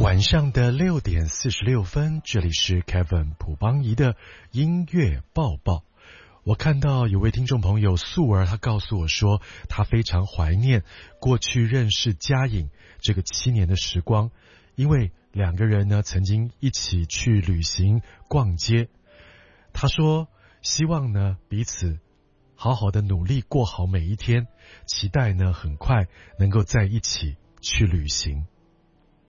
晚上的6:46，这里是 Kevin 朴邦仪的音乐报报。我看到有位听众朋友素儿，他告诉我说，他非常怀念过去认识嘉颖这个7年的时光，因为两个人呢曾经一起去旅行逛街。他说希望呢彼此好好的努力过好每一天，期待呢很快能够在一起去旅行。